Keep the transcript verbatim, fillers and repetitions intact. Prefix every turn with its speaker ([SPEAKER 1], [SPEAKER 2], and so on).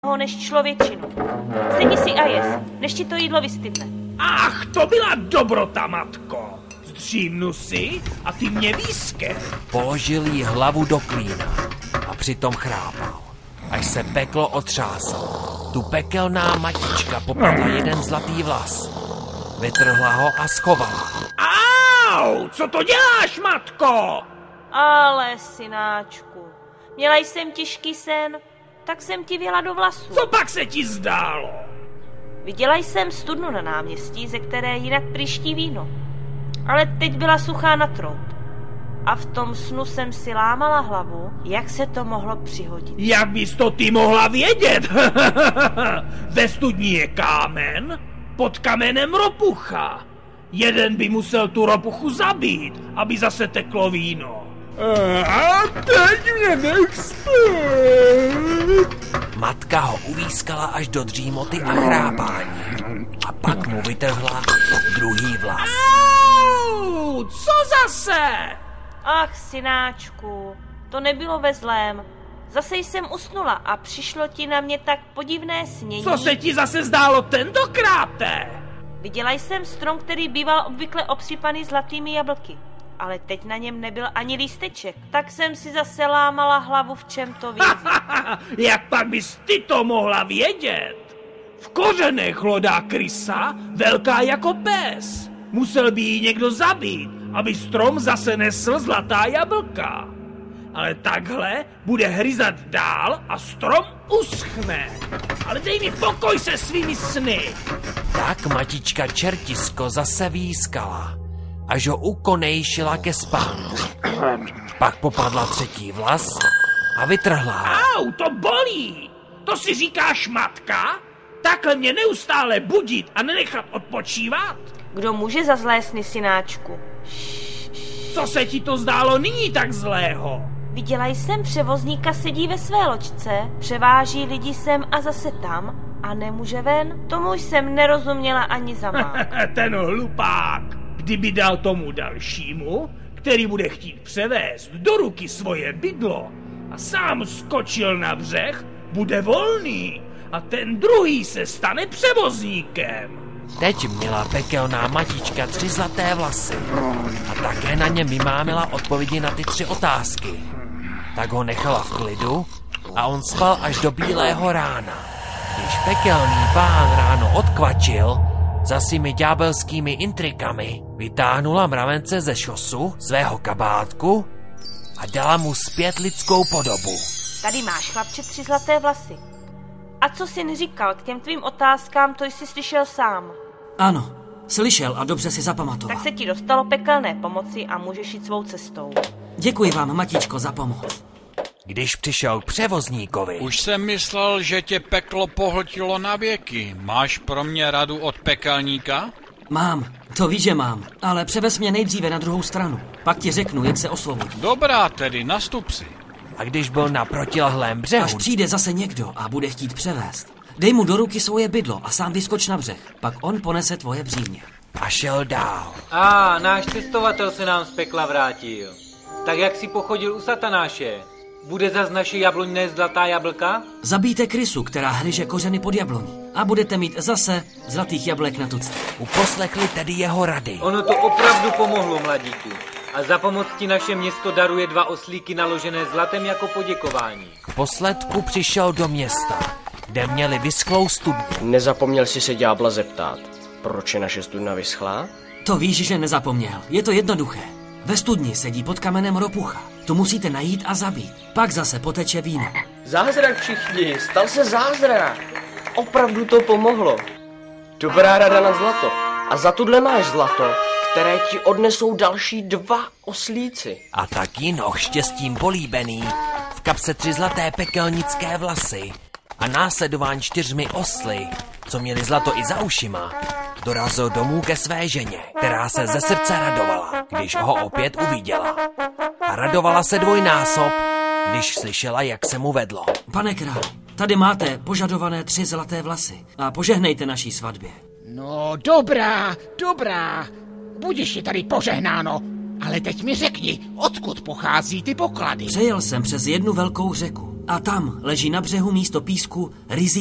[SPEAKER 1] než člověčinu. Sedni si a jes, než ti to jídlo vystydne.
[SPEAKER 2] Ach, to byla dobrota, matko. Zdřímnu si a ty mě výzke.
[SPEAKER 3] Položil jí hlavu do klína a přitom chrápal, až se peklo otřásalo. Tu pekelná matička popadla jeden zlatý vlas. Vytrhla ho a schovala.
[SPEAKER 2] Au, co to děláš, matko?
[SPEAKER 1] Ale, synáčku, měla jsem těžký sen, tak jsem ti věla do vlasů.
[SPEAKER 2] Co pak se ti zdálo?
[SPEAKER 1] Viděla jsem studnu na náměstí, ze které jinak pryští víno. Ale teď byla suchá na trout. A v tom snu jsem si lámala hlavu, jak se to mohlo přihodit.
[SPEAKER 2] Jak bys to ty mohla vědět? Ve studni je kámen, pod kamenem ropucha. Jeden by musel tu ropuchu zabít, aby zase teklo víno. A teď mě nech spát.
[SPEAKER 3] Matka ho uvískala až do dřímoty a chrápání. A pak mu vytrhla druhý vlas.
[SPEAKER 2] Au, co zase?
[SPEAKER 1] Ach, synáčku, to nebylo ve zlém. Zase jsem usnula a přišlo ti na mě tak podivné snění.
[SPEAKER 2] Co se ti zase zdálo tentokráte?
[SPEAKER 1] Viděla jsem strom, který býval obvykle obsypaný zlatými jablky. Ale teď na něm nebyl ani lísteček. Tak jsem si zase lámala hlavu, v čem to vězí.
[SPEAKER 2] Jak pak bys ty to mohla vědět? V kořenech hlodá krysa, velká jako pes. Musel by ji někdo zabít, aby strom zase nesl zlatá jablka. Ale takhle bude hryzat dál a strom uschne. Ale dej mi pokoj se svými sny.
[SPEAKER 3] Tak matička Čertisko zase výskala, až ho ukonejšila ke spánku. Pak popadla třetí vlas a vytrhla ho.
[SPEAKER 2] Au, to bolí. To si říkáš matka? Takhle mě neustále budit a nenechat odpočívat?
[SPEAKER 1] Kdo může za zlé sny, synáčku?
[SPEAKER 2] Co se ti to zdálo nyní tak zlého?
[SPEAKER 1] Viděla jsem převozníka, sedí ve své loďce, převáží lidi sem a zase tam a nemůže ven. Tomu jsem nerozuměla ani za málo.
[SPEAKER 2] Ten hlupák, kdyby dal tomu dalšímu, který bude chtít převést do ruky svoje bydlo a sám skočil na břeh, bude volný a ten druhý se stane převozníkem.
[SPEAKER 3] Teď měla pekelná matička tři zlaté vlasy a také na ně vymámila odpovědi na ty tři otázky. Tak ho nechala v klidu a on spal až do bílého rána. Když pekelný pán ráno odkvačil, za svými ďábelskými intrikami vytáhnula mravence ze šosu svého kabátku a dala mu zpět lidskou podobu.
[SPEAKER 1] Tady máš, chlapče, tři zlaté vlasy. A co jsi neříkal k těm tvým otázkám, to jsi slyšel sám.
[SPEAKER 4] Ano, slyšel a dobře si zapamatoval.
[SPEAKER 1] Tak se ti dostalo pekelné pomoci a můžeš jít svou cestou.
[SPEAKER 4] Děkuji vám, matičko, za pomoc.
[SPEAKER 3] Když přišel k převozníkovi...
[SPEAKER 5] Už jsem myslel, že tě peklo pohltilo na věky. Máš pro mě radu od pekelníka?
[SPEAKER 4] Mám, to víš, že mám, ale převez mě nejdříve na druhou stranu. Pak ti řeknu, jak se osvobodí.
[SPEAKER 5] Dobrá tedy, nastup si.
[SPEAKER 3] A když byl na protilehlém břehu...
[SPEAKER 4] Až přijde zase někdo a bude chtít převést, dej mu do ruky svoje bydlo a sám vyskoč na břeh. Pak on ponese tvoje břímě.
[SPEAKER 3] A šel dál.
[SPEAKER 6] A náš cestovatel se nám z pekla vrátil. Tak jak si pochodil u satanáše? Bude zas naše jabloň zlatá jablka?
[SPEAKER 4] Zabijte krysu, která hryže kořeny pod jabloní. A budete mít zase zlatých jablek na tucty.
[SPEAKER 3] Uposlechli tedy jeho rady.
[SPEAKER 6] Ono to opravdu pomohlo, mladíku. A za pomoc ti naše město daruje dva oslíky naložené zlatem jako poděkování.
[SPEAKER 3] K posledku přišel do města, kde měli vyschlou studnu.
[SPEAKER 7] Nezapomněl jsi se ďábla zeptat, proč je naše studna vyschlá?
[SPEAKER 4] To víš, že nezapomněl. Je to jednoduché. Ve studni sedí pod kamenem ropucha. To musíte najít a zabít. Pak zase poteče víno.
[SPEAKER 7] Zázrak všichni, stal se zázrak. Opravdu to pomohlo. Dobrá rada na zlato. A za tudle máš zlato, které ti odnesou další dva oslíci.
[SPEAKER 3] A tak Jinoch štěstím políbený, v kapse tři zlaté pekelnické vlasy a následován čtyřmi osly, co měli zlato i za ušima, dorazil domů ke své ženě, která se ze srdce radovala, když ho opět uviděla. A radovala se dvojnásob, když slyšela, jak se mu vedlo.
[SPEAKER 4] Pane králi, tady máte požadované tři zlaté vlasy a požehnejte naší svatbě.
[SPEAKER 8] No, dobrá, dobrá. Budiš je tady požehnáno. Ale teď mi řekni, odkud pochází ty poklady.
[SPEAKER 4] Přejel jsem přes jednu velkou řeku. A tam leží na břehu místo písku ryzí